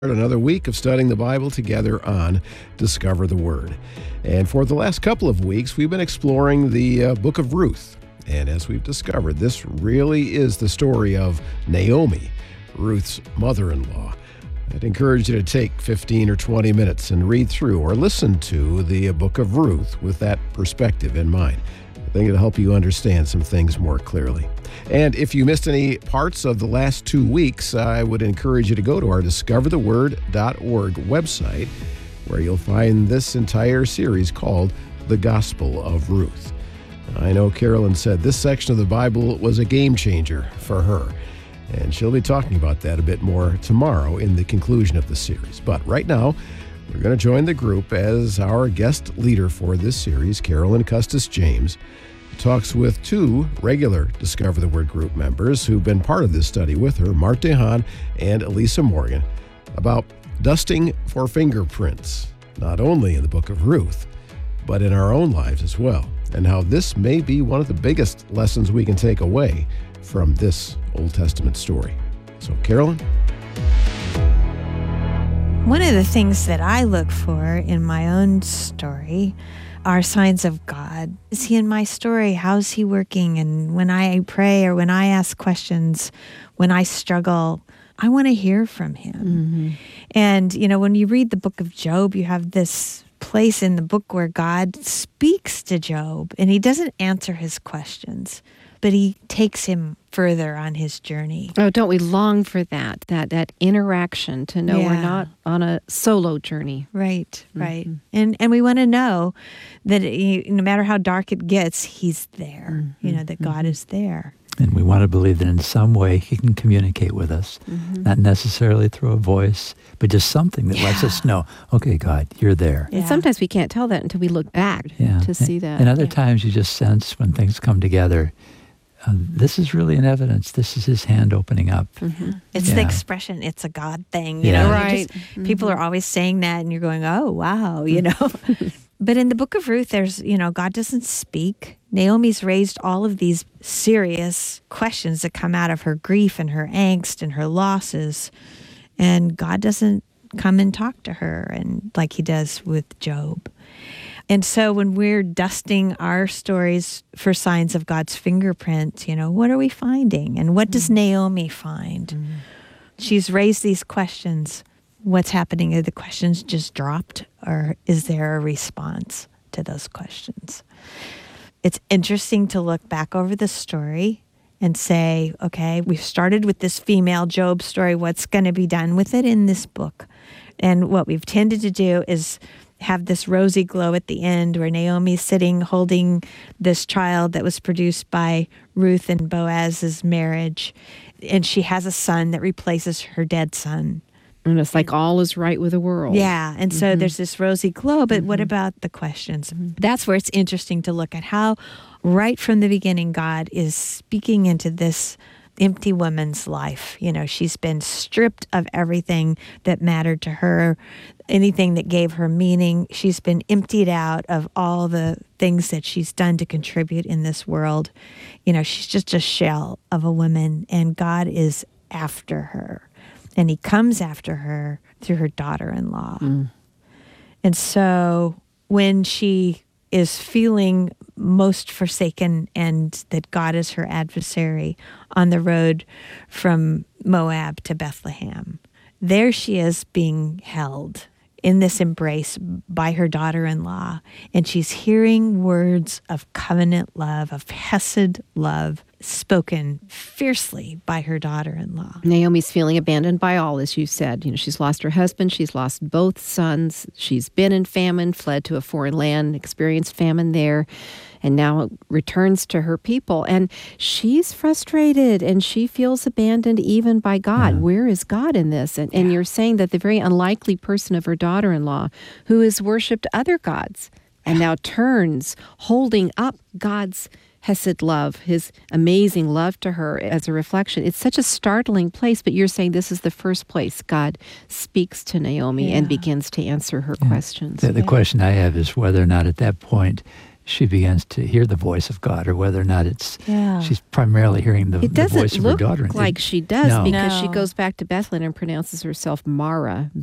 Another week of studying the Bible together on Discover the Word. And for the last couple of weeks, we've been exploring the book of Ruth. And as we've discovered, this really is the story of Naomi, Ruth's mother-in-law. I'd encourage you to take 15 or 20 minutes and read through or listen to the book of Ruth with that perspective in mind. I think it'll help you understand some things more clearly. And if you missed any parts of the last 2 weeks, I would encourage you to go to our discovertheword.org website, where you'll find this entire series called The Gospel of Ruth. I know Carolyn said this section of the Bible was a game changer for her, and she'll be talking about that a bit more tomorrow in the conclusion of the series. But right now, we're going to join the group as our guest leader for this series, Carolyn Custis James, talks with two regular Discover the Word group members who've been part of this study with her, Mart DeHaan and Elisa Morgan, about dusting for fingerprints, not only in the book of Ruth, but in our own lives as well, and how this may be one of the biggest lessons we can take away from this Old Testament story. So, Carolyn? One of the things that I look for in my own story are signs of God. Is he in my story? How's he working? And when I pray or when I ask questions, when I struggle, I want to hear from him. Mm-hmm. And, when you read the book of Job, you have this place in the book where God speaks to Job, and he doesn't answer his questions, but he takes him further on his journey. Oh, don't we long for that interaction, to know we're not on a solo journey. Right. And we want to know that no matter how dark it gets, he's there, that God is there. And we want to believe that in some way he can communicate with us, not necessarily through a voice, but just something that lets us know, okay, God, you're there. And sometimes we can't tell that until we look back to see that. And other times you just sense when things come together, this is really an evidence. This is his hand opening up. Mm-hmm. It's the expression, it's a God thing. Right. People are always saying that, and you're going, oh, wow, But in the book of Ruth, there's, God doesn't speak. Naomi's raised all of these serious questions that come out of her grief and her angst and her losses. And God doesn't come and talk to her, and like he does with Job. And so when we're dusting our stories for signs of God's fingerprint, what are we finding? And what does Naomi find? She's raised these questions. What's happening? Are the questions just dropped, or is there a response to those questions? It's interesting to look back over the story and say, okay, we've started with this female Job story. What's going to be done with it in this book? And what we've tended to do is have this rosy glow at the end where Naomi's sitting holding this child that was produced by Ruth and Boaz's marriage. And she has a son that replaces her dead son. And it's like all is right with the world. Yeah. And so there's this rosy glow, but what about the questions? That's where it's interesting to look at how right from the beginning God is speaking into this empty woman's life. She's been stripped of everything that mattered to her, anything that gave her meaning. She's been emptied out of all the things that she's done to contribute in this world. She's just a shell of a woman, and God is after her. And he comes after her through her daughter-in-law. And so when she is feeling most forsaken and that God is her adversary on the road from Moab to Bethlehem, there she is being held in this embrace by her daughter-in-law. And she's hearing words of covenant love, of Hesed love, spoken fiercely by her daughter-in-law. Naomi's feeling abandoned by all, as you said. She's lost her husband. She's lost both sons. She's been in famine, fled to a foreign land, experienced famine there, and now returns to her people. And she's frustrated, and she feels abandoned even by God. Where is God in this? And you're saying that the very unlikely person of her daughter-in-law, who has worshipped other gods, and now turns, holding up God's Hesed love, his amazing love to her as a reflection. It's such a startling place, but you're saying this is the first place God speaks to Naomi and begins to answer her questions. The question I have is whether or not at that point she begins to hear the voice of God, or whether or not she's primarily hearing the It voice doesn't of her look daughter. like she does No. because she No. goes back to Bethlehem and pronounces herself Mara,